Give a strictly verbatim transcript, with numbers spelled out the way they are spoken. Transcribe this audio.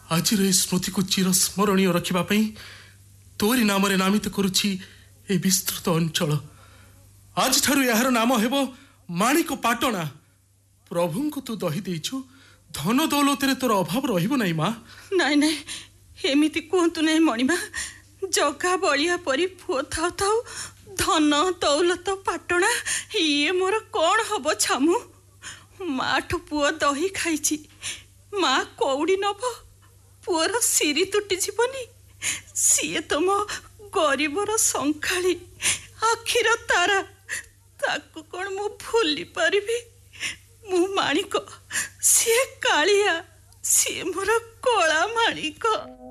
आज स्मृति को चिर स्मरणीय रखापी तोरी नाम नामित करुछि ए विस्तृत अंचल। आज ठारू यार नाम हेबो माणिक पाटणा। प्रभु को तू दही देइछु, धन दौलत तोर अभाव रहिबो नाही माँ। नाई नाई एमिति कहतु नहीं मणिमा। जगा बलिया परी पुओ थाउ थाउ धन दौलत पाटणा ये मोर कौन हब छामु। माठु पुओ दही खाइछि, माँ कौड़ी नब, पुओर सिरी तुटी जीवनी। सीए तो मो गरीबर संखाली आखिर तारा, ताकू कौन मु भूली पारिबी। मु माणिक, सी कालिया, सी मोर कला माणिक।